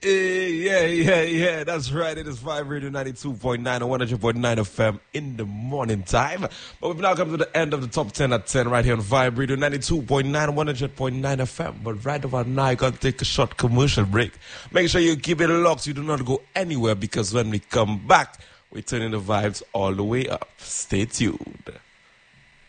Yeah. That's right. It is Vibe Radio 92.9 and 100.9 FM in the morning time. But we've now come to the end of the top 10 at 10 right here on Vibe Radio 92.9 and 100.9 FM. But right about now, you got to take a short commercial break. Make sure you keep it locked so you do not go anywhere, because when we come back, we're turning the vibes all the way up. Stay tuned.